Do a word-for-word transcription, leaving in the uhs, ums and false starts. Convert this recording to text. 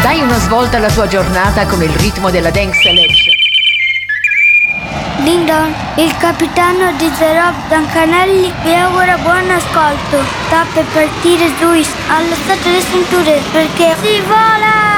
Dai una svolta alla tua giornata con il ritmo della Dance Selection. Ding dong, il capitano di The Rob Zancanelli vi augura buon ascolto. Sta per partire Juice, all'estate le cinture perché si vola!